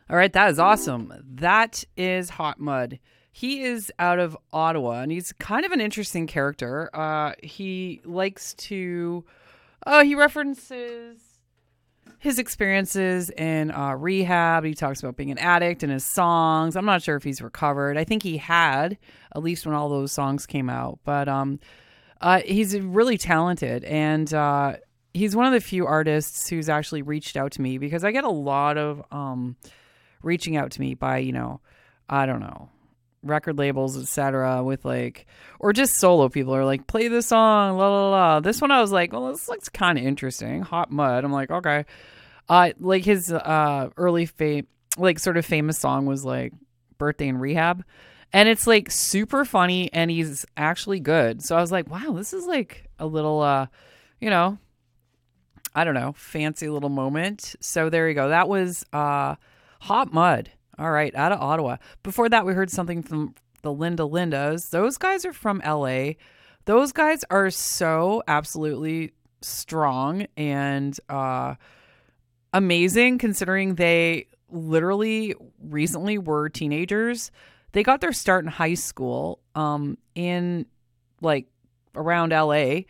All right, that is awesome. That is Hot Mud. He is out of Ottawa, and he's kind of an interesting character. He likes to, he references his experiences in rehab. He talks about being an addict in his songs. I'm not sure if he's recovered. I think he had, at least when all those songs came out. But he's really talented, and he's one of the few artists who's actually reached out to me because I get a lot of reaching out to me by, I don't know, record labels, etc. with like, or just solo people are like, play this song, la la la. This one I was like, well, this looks kind of interesting. Hot Mud. I'm like, okay. Like his early like sort of famous song was like Birthday in Rehab. And it's like super funny and he's actually good. So I was like, wow, this is like a little you know, I don't know, fancy little moment. So there you go. That was Hot Mud. All right, out of Ottawa. Before that, we heard something from the Linda Lindas. Those guys are from LA. Those guys are so absolutely strong and amazing considering they literally recently were teenagers. They got their start in high school in like around LA.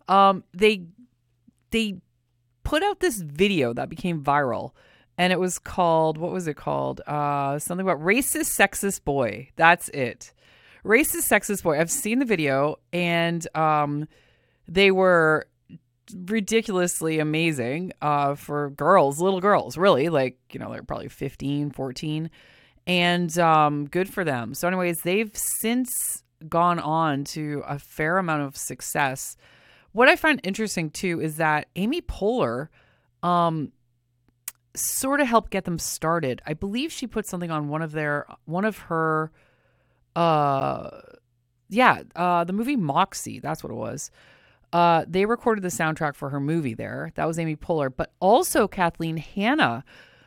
They put out this video that became viral and it was called, what was it called? Something about racist sexist boy. That's it. Racist sexist boy. I've seen the video and they were ridiculously amazing for girls, little girls, really. Like, they're probably 15, 14, and good for them. So anyways, they've since gone on to a fair amount of success. What I find interesting too is that Amy Poehler sort of helped get them started. I believe she put something on one of her the movie Moxie, that's what it was. They recorded the soundtrack for her movie there. That was Amy Poehler, but also Kathleen Hanna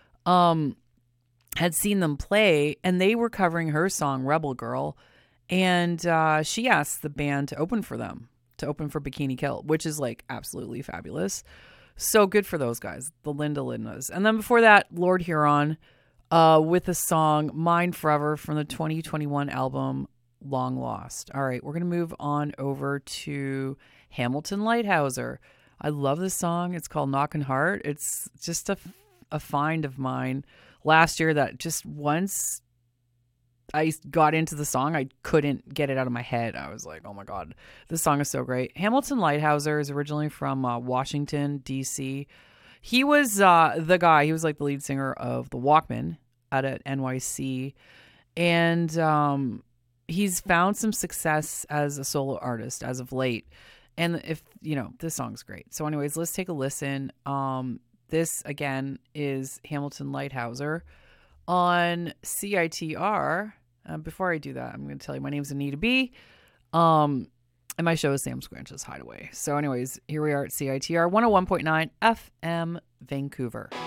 had seen them play, and they were covering her song Rebel Girl, and she asked the band to open for them, to open for Bikini Kill, which is like absolutely fabulous. So good for those guys, the Linda Lindas. And then before that, Lord Huron with the song Mine Forever from the 2021 album Long Lost. All right, we're going to move on over to Hamilton Lighthouser. I love this song. It's called Knockin' Heart. It's just a find of mine last year that just once I got into the song, I couldn't get it out of my head. I was like, oh my God, this song is so great. Hamilton Lighthouser is originally from Washington, D.C. He was the guy, he was like the lead singer of The Walkmen out at NYC. And he's found some success as a solo artist as of late. And this song's great. So anyways, let's take a listen. This again is Hamilton Lighthouser on CITR. Before I do that, I'm going to tell you my name's Anita B. And my show is Sam Squanch's Hideaway. So anyways, here we are at CITR 101.9 FM Vancouver.